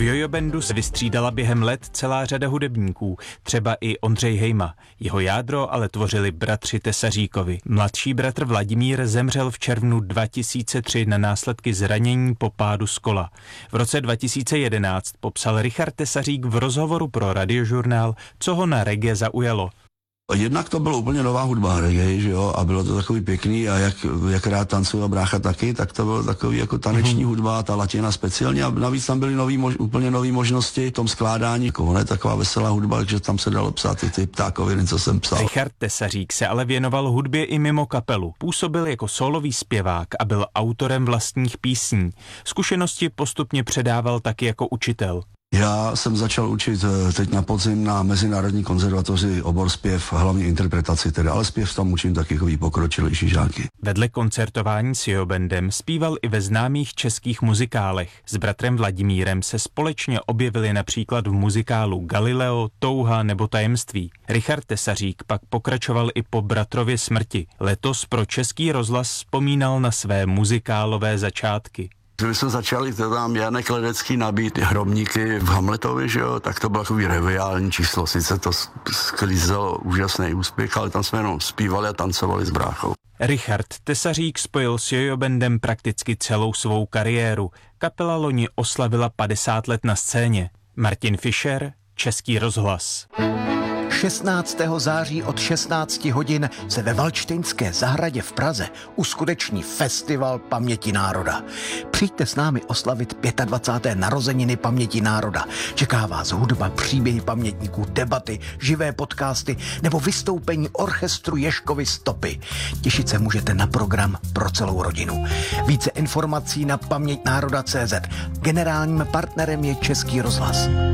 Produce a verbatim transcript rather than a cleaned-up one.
V Jojo Bandu se vystřídala během let celá řada hudebníků, třeba i Ondřej Hejma. Jeho jádro ale tvořili bratři Tesaříkovi. Mladší bratr Vladimír zemřel v červnu dva tisíce tři na následky zranění po pádu z kola. V roce dva tisíce jedenáct popsal Richard Tesařík v rozhovoru pro Radiožurnál, co ho na reggae zaujalo. Jednak to byla úplně nová hudba reggae, že jo, a bylo to takový pěkný a jak, jak rád tancoval brácha taky, tak to bylo takový jako taneční mm-hmm. hudba, ta latina speciálně a navíc tam byly nový, mož, úplně nové možnosti v tom skládání, jako ne taková veselá hudba, takže tam se dalo psát i ty ptákoviny, co jsem psal. Richard Tesařík se ale věnoval hudbě i mimo kapelu. Působil jako sólový zpěvák a byl autorem vlastních písní. Zkušenosti postupně předával taky jako učitel. Já jsem začal učit teď na podzim na Mezinárodní konzervatoři obor zpěv, hlavně interpretaci teda, ale zpěv tam učím taky takový pokročilejší žáky. Vedle koncertování s Jojo Bandem zpíval i ve známých českých muzikálech. S bratrem Vladimírem se společně objevili například v muzikálu Galileo, Touha nebo Tajemství. Richard Tesařík pak pokračoval i po bratrově smrti. Letos pro Český rozhlas vzpomínal na své muzikálové začátky. Když jsme začali to tam Janek Ledecký nabít hrobníky v Hamletovi, že jo, tak to bylo takový reviální číslo. Sice to sklízelo úžasný úspěch, ale tam jsme jenom zpívali a tancovali s bráchou. Richard Tesařík spojil s Jojo Bandem prakticky celou svou kariéru. Kapela loni oslavila padesát let na scéně. Martin Fischer, Český rozhlas. šestnáctého září od šestnácti hodin se ve Valdštejnské zahradě v Praze uskuteční festival paměti národa. Přijďte s námi oslavit dvacáté páté narozeniny paměti národa. Čeká vás hudba, příběhy pamětníků, debaty, živé podcasty nebo vystoupení orchestru Ježkovy stopy. Těšit se můžete na program pro celou rodinu. Více informací na paměť národa tečka cé zet. Generálním partnerem je Český rozhlas.